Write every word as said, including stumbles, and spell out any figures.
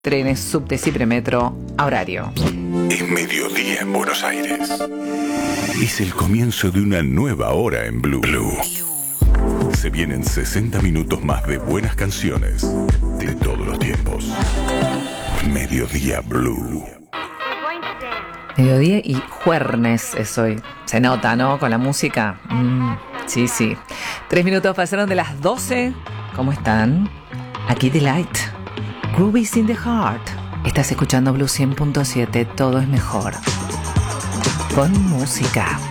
trenes, subtes y premetro a horario. Es mediodía en Buenos Aires. Es el comienzo de una nueva hora en Blue. Blue. Se vienen sesenta minutos más de buenas canciones de todos los tiempos. Mediodía Blue. Mediodía y jueves es hoy. Se nota, ¿no? Con la música. Mm, sí, sí. Tres minutos pasaron de las doce. ¿Cómo están? Aquí Delight. Groovies in the Heart. Estás escuchando Blue cien punto siete. Todo es mejor con música.